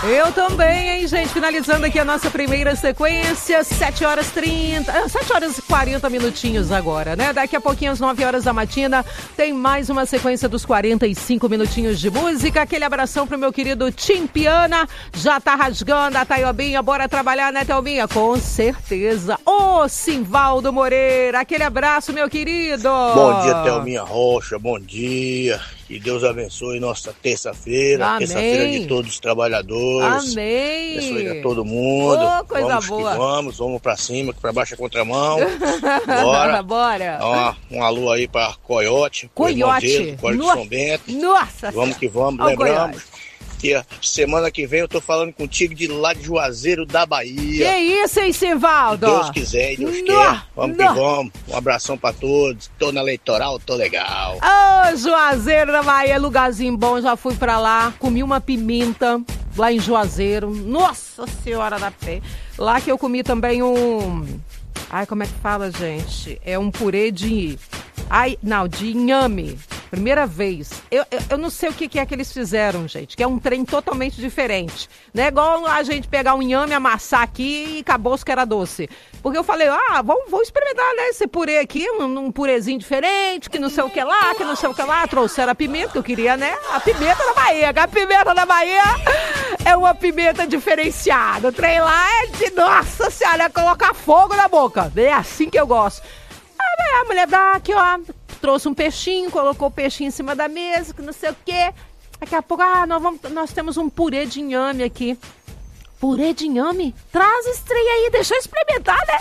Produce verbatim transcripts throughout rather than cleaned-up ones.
Eu também, hein, gente? Finalizando aqui a nossa primeira sequência, sete horas e trinta, sete horas e quarenta minutinhos agora, né? Daqui a pouquinho, às nove horas da matina, tem mais uma sequência dos quarenta e cinco minutinhos de música. Aquele abração pro meu querido Tim Piana, já tá rasgando a Taiobinha, bora trabalhar, né, Thelminha? Com certeza. Ô, Simvaldo Moreira, aquele abraço, meu querido. Bom dia, Thelminha Rocha, bom dia. Que Deus abençoe nossa terça-feira, terça-feira de todos os trabalhadores. Amém. Abençoe a todo mundo. Oh, coisa vamos boa. Que vamos, vamos pra cima, que pra baixo é contramão. Bora. Bora. Ó, um alô aí pra Coiote. Coiote. Coiote de São Bento. Nossa. Vamos que vamos, oh, lembramos. Coiote. Que a semana que vem eu tô falando contigo de lá de Juazeiro da Bahia. Que isso, hein, Simvaldo? Se Deus quiser, Deus não, quer. Vamos não. que vamos. Um abração pra todos. Tô na eleitoral, tô legal. Ô, oh, Juazeiro da Bahia, lugarzinho bom, já fui pra lá. Comi uma pimenta lá em Juazeiro. Nossa Senhora da Fé. Lá que eu comi também um... Ai, como é que fala, gente? É um purê de... Ai, não, de inhame. Primeira vez. Eu, eu, eu não sei o que, que é que eles fizeram, gente, que é um trem totalmente diferente. Não é igual a gente pegar um inhame, amassar aqui e acabou que era doce. Porque eu falei, ah, vamos, vamos experimentar, né, esse purê aqui, um, um purezinho diferente, que não sei o que lá, que não sei o que lá. Trouxeram a pimenta, que eu queria, né? A pimenta da Bahia. A pimenta da Bahia é uma pimenta diferenciada. O trem lá é de, nossa senhora, é colocar fogo na boca. É assim que eu gosto. A mulher dá aqui, ó, trouxe um peixinho, colocou o peixinho em cima da mesa, que não sei o quê. Daqui a pouco, ah, nós, vamos, nós temos um purê de inhame aqui. Purê de inhame? Traz esse trem aí, deixa eu experimentar, né?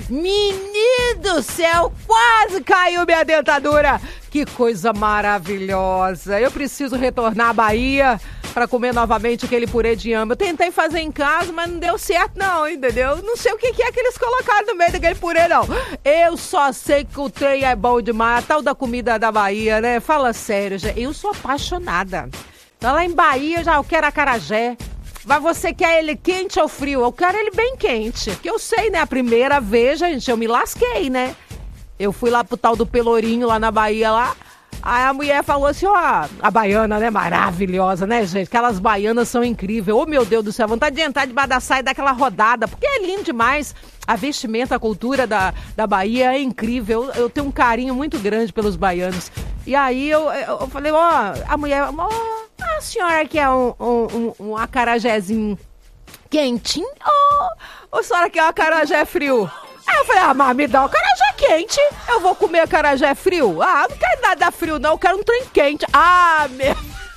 Menino do céu, quase caiu minha dentadura. Que coisa maravilhosa. Eu preciso retornar à Bahia para comer novamente aquele purê de inhame. Eu tentei fazer em casa, mas não deu certo não, entendeu? Não sei o que é que eles colocaram no meio daquele purê, não. Eu só sei que o trem é bom demais, a tal da comida da Bahia, né? Fala sério, gente. Eu sou apaixonada. Então lá em Bahia, já eu quero acarajé. Mas você quer ele quente ou frio? Eu quero ele bem quente. Porque eu sei, né? A primeira vez, gente, eu me lasquei, né? Eu fui lá pro tal do Pelourinho, lá na Bahia, lá. Aí a mulher falou assim, ó, a baiana, né, maravilhosa, né, gente? Aquelas baianas são incríveis. Ô, meu Deus do céu, vontade de entrar debaixo da saia e dar aquela rodada, porque é lindo demais. A vestimenta, a cultura da, da Bahia é incrível. Eu, eu tenho um carinho muito grande pelos baianos. E aí eu, eu falei, ó, a mulher, ó, a senhora quer um, um, um, um acarajézinho quentinho ou a senhora quer um acarajé frio? Aí eu falei, ah, mas me dá um acarajé quente. Eu vou comer acarajé frio? Ah, não quero nada frio, não. Eu quero um trem quente. Ah, meu...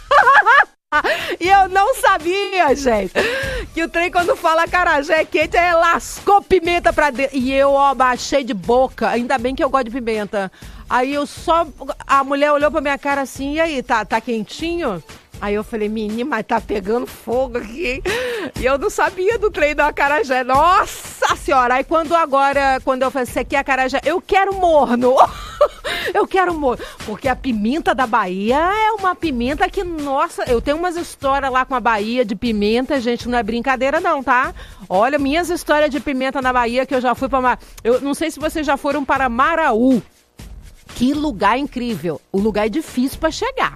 E eu não sabia, gente, que o trem, quando fala acarajé quente, é lascou pimenta pra dentro. E eu, ó, baixei de boca. Ainda bem que eu gosto de pimenta. Aí eu só... A mulher olhou pra minha cara assim, e aí, tá, tá quentinho? Aí eu falei, menina, mas tá pegando fogo aqui. E eu não sabia do trem do acarajé. Nossa senhora! Aí quando agora, quando eu falei, você quer acarajé? Eu quero morno. Eu quero morno. Porque a pimenta da Bahia é uma pimenta que, nossa, eu tenho umas histórias lá com a Bahia de pimenta, gente, não é brincadeira não, tá? Olha, minhas histórias de pimenta na Bahia que eu já fui pra... Eu não sei se vocês já foram para Maraú. Que lugar incrível. O lugar é difícil pra chegar.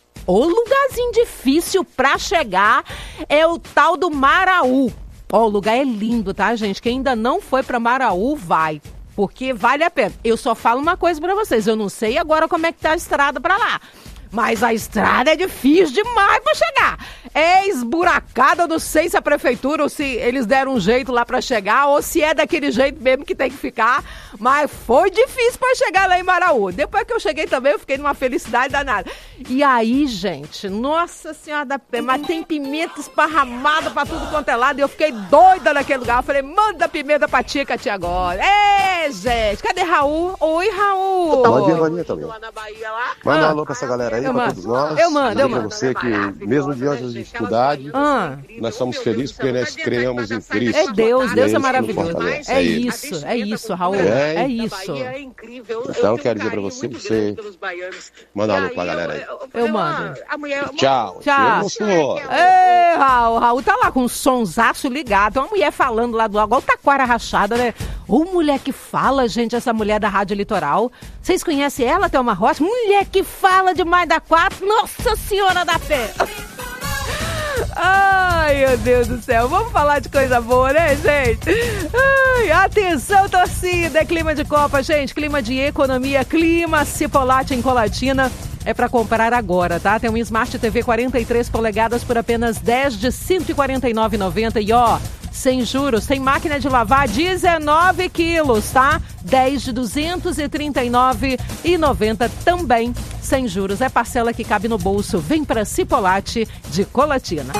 O lugarzinho difícil pra chegar é o tal do Maraú. Ó, o lugar é lindo, tá, gente? Quem ainda não foi pra Maraú, vai. Porque vale a pena. Eu só falo uma coisa pra vocês. Eu não sei agora como é que tá a estrada pra lá. Mas a estrada é difícil demais pra chegar. É esburacada, eu não sei se a prefeitura ou se eles deram um jeito lá pra chegar, ou se é daquele jeito mesmo que tem que ficar. Mas foi difícil pra chegar lá em Maraú. Depois que eu cheguei também, eu fiquei numa felicidade danada. E aí, gente, nossa senhora da pé, mas tem pimenta esparramada pra tudo quanto é lado. E eu fiquei doida naquele lugar. Eu falei, manda pimenta pra tia, que a tia agora. É, gente, cadê Raul? Oi, Raul. Bom dia, Vaninha, também. Manda um Ah. alô pra essa galera aí, Eu pra mando. todos nós. Eu mando, eu Pra mando. você que, mesmo diante das dificuldades, Ah. nós somos felizes porque nós cremos em Cristo. É Deus, Deus é isso que nos maravilhoso. fortalece. É isso, é isso, Raul. É. É isso. Então, quero dizer pra você, você manda um alô pra galera aí. Eu mando. Tchau. Tchau. Seu senhor. Ei, Raul, Raul tá lá com um sonsaço ligado. Tem uma mulher falando lá do lado, igual taquara rachada, né? Ô, mulher que fala, gente, essa mulher da Rádio Litoral. Vocês conhecem ela, Thelma Rocha? Mulher que fala demais da quatro. Nossa Senhora da Fé. Ai, meu Deus do céu. Vamos falar de coisa boa, né, gente? Ai, atenção, torcida. É clima de Copa, gente. Clima de economia. Clima Cipolate em Colatina. É para comprar agora, tá? Tem um Smart T V quarenta e três polegadas por apenas dez de cento e quarenta e nove reais e noventa centavos. E ó, sem juros, tem máquina de lavar dezenove quilos, tá? dez de duzentos e trinta e nove reais e noventa centavos também sem juros. É parcela que cabe no bolso. Vem pra Cipolate de Colatina.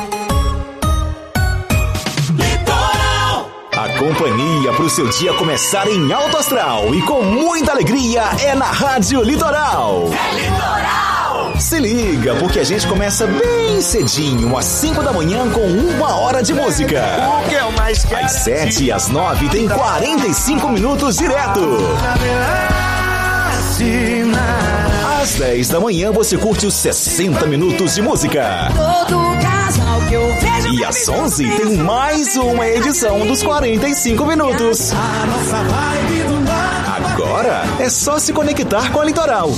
A companhia para o seu dia começar em alto astral e com muita alegria é na Rádio Litoral. É Litoral! Se liga, porque a gente começa bem cedinho, às cinco da manhã, com uma hora de música. O que eu mais quero? Às sete e às nove tem quarenta e cinco minutos direto. Às dez da manhã você curte os sessenta minutos de música. E às onze tem mais uma edição dos quarenta e cinco minutos. Agora é só se conectar com a Litoral.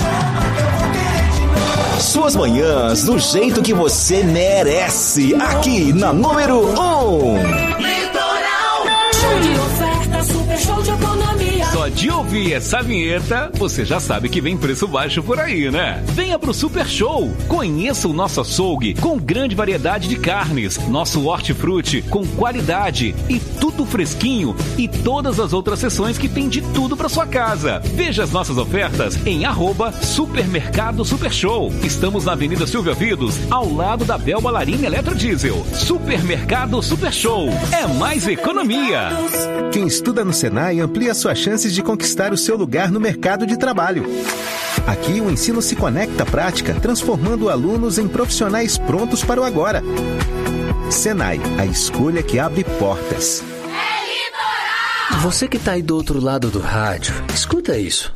Suas manhãs do jeito que você merece, aqui na número um. Litoral, show de oferta, super show de economia. Só de ouvir essa vinheta, você já sabe que vem preço baixo por aí, né? Venha pro Super Show. Conheça o nosso açougue com grande variedade de carnes, nosso hortifruti com qualidade e tudo fresquinho e todas as outras seções que tem de tudo para sua casa. Veja as nossas ofertas em arroba Supermercado Super Show. Estamos na Avenida Silvia Vidos, ao lado da Bel Balarim Eletrodiesel. Supermercado Super Show. É mais economia. Quem estuda no Senai amplia suas chances de conquistar o seu lugar no mercado de trabalho. Aqui o ensino se conecta à prática, transformando alunos em profissionais prontos para o agora. Senai, a escolha que abre portas. É Litoral! Você que está aí do outro lado do rádio, escuta isso.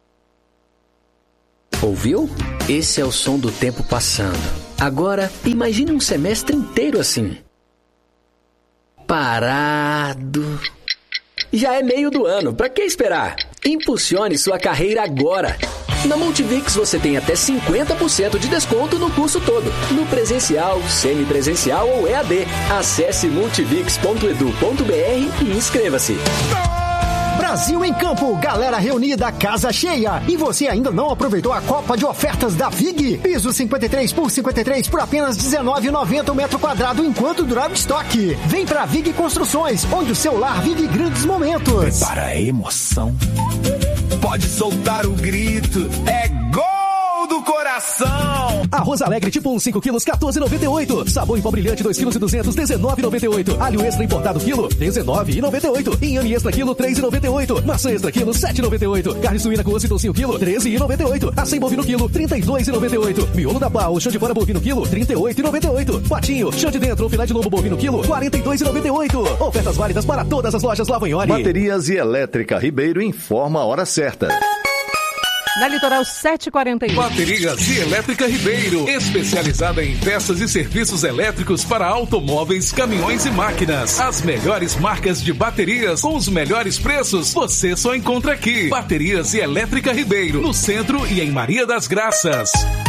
Ouviu? Esse é o som do tempo passando. Agora, imagine um semestre inteiro assim. Parado. Já é meio do ano, pra que esperar? Impulsione sua carreira agora. Na Multivix você tem até cinquenta por cento de desconto no curso todo, no presencial, semipresencial ou E A D. Acesse multivix ponto edu ponto br e inscreva-se. Brasil em campo, galera reunida, casa cheia. E você ainda não aproveitou a Copa de ofertas da Vig? Piso cinquenta e três por cinquenta e três por apenas dezenove reais e noventa centavos o metro quadrado enquanto durar o estoque. Vem pra Vig Construções, onde o seu lar vive grandes momentos. Prepara a emoção. Pode soltar o grito. É gol do coração. Arroz Alegre tipo um, cinco quilos, quatorze reais e noventa e oito centavos. Sabão em pó brilhante, dois quilos e duzentos, dezenove reais e noventa e oito centavos. Alho extra importado quilo, dezenove reais e noventa e oito centavos. Inhame extra quilo, três reais e noventa e oito centavos. Maçã extra quilo, sete reais e noventa e oito centavos. Carne suína com osso e toucinho quilo, treze reais e noventa e oito centavos. Acém bovino quilo, trinta e dois reais e noventa e oito centavos. Miolo da pau, chão de fora bovino quilo, trinta e oito reais e noventa e oito centavos. Patinho, chão de dentro, filé de lombo bovino quilo, quarenta e dois reais e noventa e oito centavos. Ofertas válidas para todas as lojas Lavagnoli. Baterias e Elétrica Ribeiro informa a hora certa. Na Litoral setecentos e quarenta e um. Baterias e Elétrica Ribeiro, especializada em peças e serviços elétricos para automóveis, caminhões e máquinas. As melhores marcas de baterias com os melhores preços você só encontra aqui. Baterias e Elétrica Ribeiro, no centro e em Maria das Graças.